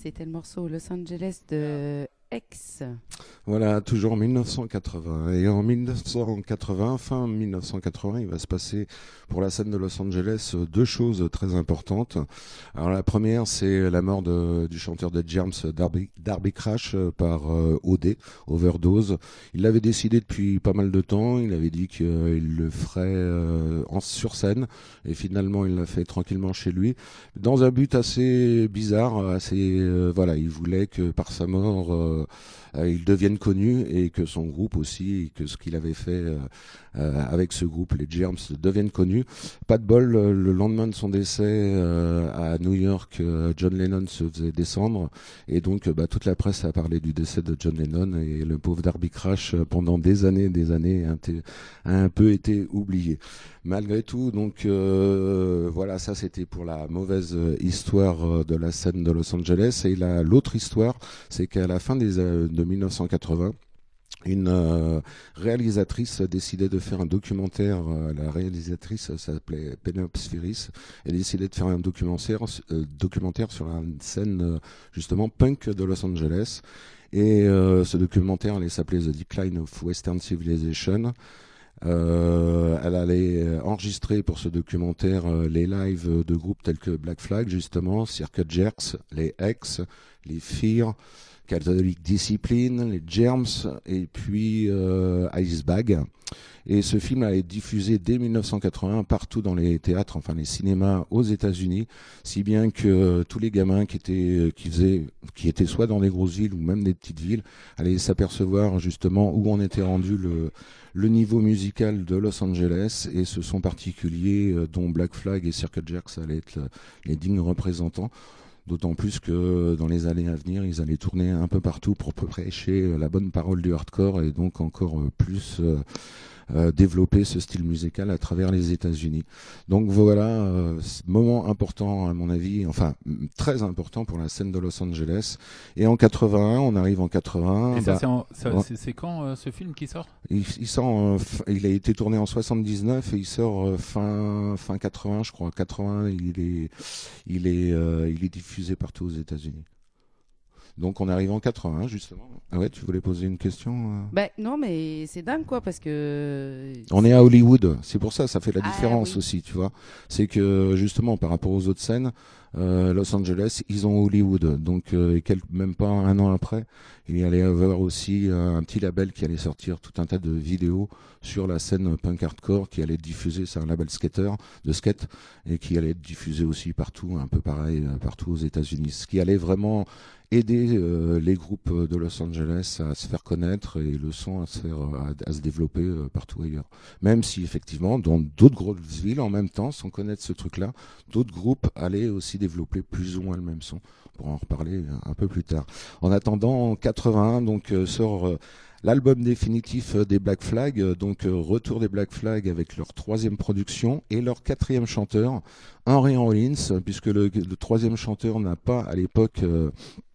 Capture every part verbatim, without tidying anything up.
c'était le morceau Los Angeles de X. Voilà, toujours en mille neuf cent quatre-vingts. Et en mille neuf cent quatre-vingts, fin mille neuf cent quatre-vingts, il va se passer pour la scène de Los Angeles deux choses très importantes. Alors la première, c'est la mort de, du chanteur de Germs, Darby, Darby Crash, par euh, O D, overdose. Il l'avait décidé depuis pas mal de temps. Il avait dit qu'il euh, le ferait euh, en, sur scène. Et finalement, il l'a fait tranquillement chez lui. Dans un but assez bizarre, assez, euh, voilà, il voulait que par sa mort, euh, Euh, il devienne connu et que son groupe aussi, et que ce qu'il avait fait euh, euh, avec ce groupe, les Germs, devienne connu. Pas de bol, euh, le lendemain de son décès euh, à New York, euh, John Lennon se faisait descendre et donc euh, bah, toute la presse a parlé du décès de John Lennon et le pauvre Darby Crash euh, pendant des années, des années a, été, a un peu été oublié. Malgré tout, donc euh, voilà, ça c'était pour la mauvaise histoire de la scène de Los Angeles. Et la, l'autre histoire, c'est qu'à la fin des, de mille neuf cent quatre-vingts, une euh, réalisatrice a décidé de faire un documentaire. Euh, la réalisatrice s'appelait Penelope Spheris. Elle a décidé de faire un documentaire, euh, documentaire sur la scène euh, justement punk de Los Angeles. Et euh, ce documentaire allait s'appeler The Decline of Western Civilization. Euh, elle allait enregistrer pour ce documentaire euh, les lives de groupes tels que Black Flag, justement, Circle Jerks, les X, les Fear, Catholic Discipline, les Germs et puis euh, Icebag. Et ce film a été diffusé dès mille neuf cent quatre-vingts partout dans les théâtres, enfin les cinémas aux États-Unis, si bien que euh, tous les gamins qui étaient qui faisaient qui étaient soit dans des grosses villes ou même des petites villes allaient s'apercevoir justement où on était rendu le le niveau musical de Los Angeles, et ce sont particuliers euh, dont Black Flag et Circle Jerks allaient être le, les dignes représentants. D'autant plus que dans les années à venir, ils allaient tourner un peu partout pour prêcher la bonne parole du hardcore et donc encore plus euh, euh, développer ce style musical à travers les États-Unis. Donc voilà, euh, moment important à mon avis, enfin très important pour la scène de Los Angeles. Et en quatre-vingt-un, on arrive en quatre-vingt-un. Et ça, bah, c'est, en, ça ouais. c'est, c'est quand euh, ce film qui sort ? Il, il sort, euh, il a été tourné en soixante-dix-neuf et il sort euh, fin fin quatre-vingts, je crois. quatre-vingts, il est il est euh, il est diffusé partout aux États-Unis. Donc on arrive en quatre-vingts justement. Ah ouais, tu voulais poser une question euh... Ben non, mais c'est dingue quoi, parce que on est à Hollywood, c'est pour ça, ça fait la différence ah, oui. aussi, tu vois. C'est que justement par rapport aux autres scènes, euh, Los Angeles, ils ont Hollywood, donc euh, et quelques, même pas un an après, il y allait avoir aussi euh, un petit label qui allait sortir tout un tas de vidéos sur la scène punk hardcore qui allait être diffusée, c'est un label skater de skate et qui allait être diffusé aussi partout, un peu pareil partout aux États-Unis, ce qui allait vraiment aider euh, les groupes de Los Angeles à se faire connaître et le son à se faire à, à se développer euh, partout ailleurs. Même si effectivement dans d'autres grosses villes en même temps, sans connaître ce truc-là, d'autres groupes allaient aussi développer plus ou moins le même son. On pourra en reparler un peu plus tard. En attendant, en quatre-vingt-un, donc euh, sort euh, l'album définitif des Black Flag, euh, donc euh, retour des Black Flag avec leur troisième production et leur quatrième chanteur, Henry Rollins, puisque le, le troisième chanteur n'a pas à l'époque euh,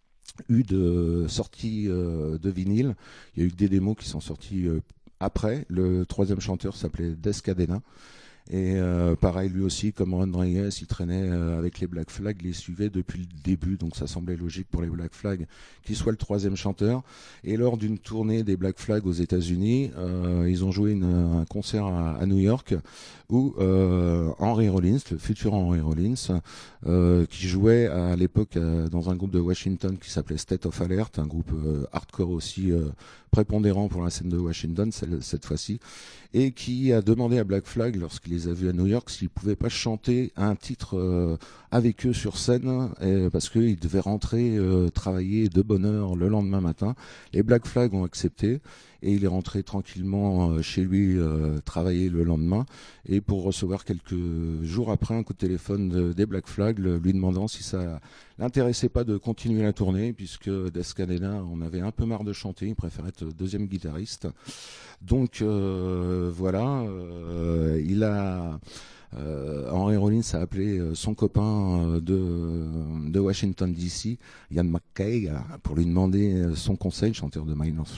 eu de sortie euh, de vinyle. Il y a eu que des démos qui sont sorties euh, après. Le troisième chanteur s'appelait Des Cadena. Et euh, pareil, lui aussi, comme Ron Reyes, il traînait euh, avec les Black Flag, les suivait depuis le début, donc ça semblait logique pour les Black Flag qu'il soit le troisième chanteur. Et lors d'une tournée des Black Flag aux États-Unis, euh, ils ont joué une, un concert à, à New York où euh, Henry Rollins, le futur Henry Rollins, euh, qui jouait à l'époque euh, dans un groupe de Washington qui s'appelait State of Alert, un groupe euh, hardcore aussi euh, prépondérant pour la scène de Washington cette, cette fois-ci, et qui a demandé à Black Flag, lorsqu'il les a vus à New York, s'ils pouvaient pas chanter un titre euh, avec eux sur scène, et, parce qu'ils devaient rentrer euh, travailler de bonne heure le lendemain matin. Les Black Flag ont accepté, et il est rentré tranquillement euh, chez lui euh, travailler le lendemain, et pour recevoir quelques jours après un coup de téléphone de, des Black Flag le, lui demandant si ça l'intéressait pas de continuer la tournée, puisque Des Cadena on avait un peu marre de chanter, il préférait être deuxième guitariste. Donc euh, voilà, euh, il a euh, Henry Rollins a appelé son copain de, de Washington D C, Ian McKay, pour lui demander son conseil, chanteur de Minor